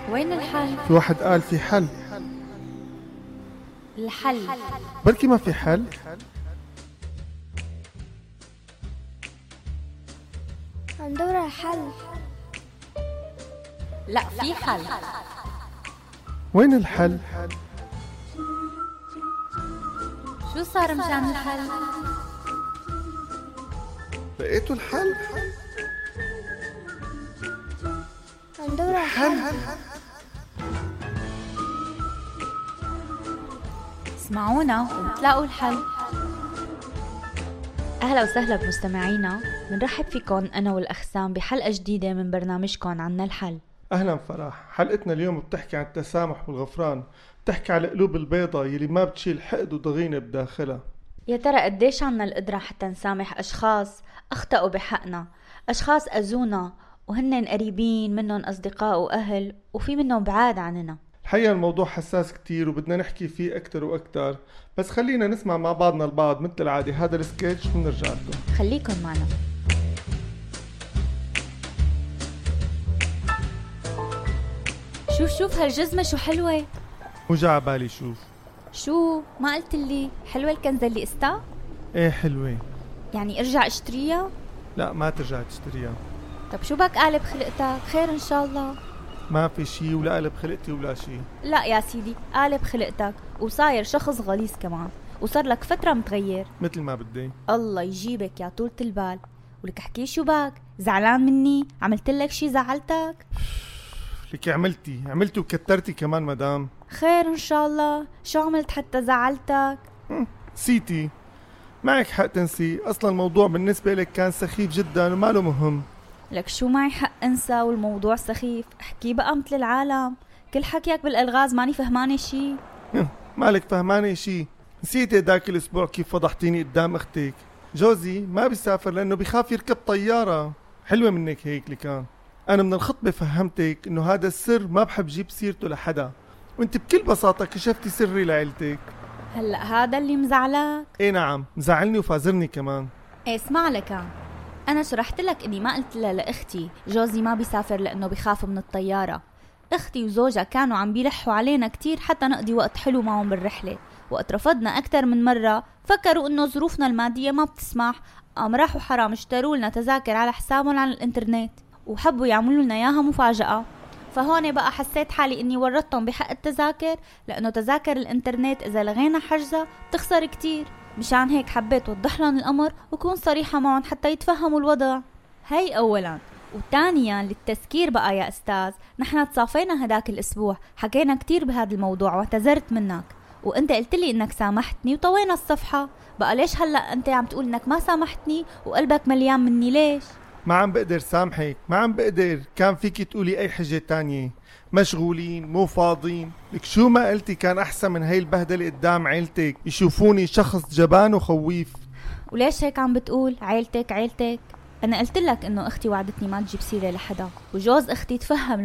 وين الحل؟ في واحد قال في حل. الحل بركي ما في حل. عم دور على حل. لا، في حل. وين الحل؟ شو صار مشان الحل؟ لقيتوا الحل؟ عم دور على حل. اسمعونا وبتلاقوا الحل. أهلا وسهلا بمستمعينا، بنرحب فيكم أنا والأخسام بحلقة جديدة من برنامجكم عنا الحل. أهلا فرح. حلقتنا اليوم بتحكي عن التسامح والغفران، بتحكي على القلوب البيضة يلي ما بتشيل حقد وضغينة بداخلها. يا ترى قديش عنا القدرة حتى نسامح أشخاص أخطأوا بحقنا، أشخاص أذونا وهن قريبين منهم أصدقاء وأهل، وفي منهم بعاد عننا. الحقيقة الموضوع حساس كتير وبدنا نحكي فيه أكتر وأكتر، بس خلينا نسمع مع بعضنا البعض مثل العادة هذا السكيتش ونرجع لكم. خليكن معنا. شوف هالجزمة شو حلوة. وجع بالي شوف. شو ما قلت لي حلوة الكنزة اللي قستها؟ ايه حلوة. يعني ارجع اشتريها؟ لا ما ترجع تشتريها. طب شو بك قالب خلقتك؟ خير ان شاء الله. ما في شي ولا قلب خلقتي ولا شي. لا يا سيدي، قالب خلقتك وصاير شخص غليظ كمان، وصار لك فترة متغير مثل ما بدي. الله يجيبك يا طولة البال. ولك احكي شو بك؟ زعلان مني؟ عملت لك شي زعلتك؟ لك عملتي وكترتي كمان مدام. خير ان شاء الله. شو عملت حتى زعلتك؟ نسيتي. معك حق تنسي، اصلا الموضوع بالنسبة لك كان سخيف جدا وما له مهم. لك شو معي حق انسى والموضوع سخيف؟ احكي بقى مثل العالم، كل حكيك بالالغاز ماني فهمانه شي. مالك فهماني شي؟ نسيتي ذاك الاسبوع كيف فضحتيني قدام اختك؟ جوزي ما بيسافر لانه بيخاف يركب طيارة. حلوة منك هيك لكان. انا من الخطبة فهمتك انه هذا السر ما بحب جيب سيرته لحدا، وانت بكل بساطة كشفتي سري لعيلتك. هلأ هذا اللي مزعلك؟ ايه نعم، مزعلني وفازرني كمان. ايه اسمع لك، انا شرحت لك اني ما قلت لها لاختي جوزي ما بيسافر لانه بيخاف من الطيارة. اختي وزوجها كانوا عم بيلحوا علينا كتير حتى نقضي وقت حلو معهم بالرحلة، وقت رفضنا اكتر من مرة فكروا انه ظروفنا المادية ما بتسمح، قام راحوا حرام اشتروا لنا تذاكر على حسابهم على الانترنت، وحبوا يعملوا لنا اياها مفاجأة. فهون بقى حسيت حالي اني ورطتهم بحق التذاكر، لانه تذاكر الانترنت اذا لغينا حجزها بتخسر كتير. مشان هيك حبيت وضح لهم الامر وكون صريحة معهم حتى يتفهموا الوضع. هي اولا. وثانيا للتذكير بقى يا استاذ، نحن تصافينا هداك الاسبوع، حكينا كتير بهذا الموضوع واعتذرت منك، وانت قلت لي انك سامحتني وطوينا الصفحة. بقى ليش هلا انت عم تقول انك ما سامحتني وقلبك مليان مني؟ ليش؟ ما عم بقدر سامحك، ما عم بقدر. كان فيكي تقولي اي حجة تانية، مشغولين مو فاضين. لك شو ما قلتي كان احسن من هاي البهدلة قدام عيلتك يشوفوني شخص جبان وخويف. وليش هيك عم بتقول عيلتك؟ انا قلت لك انه اختي وعدتني ما تجيب سيرة لحدا، وجوز اختي تفهم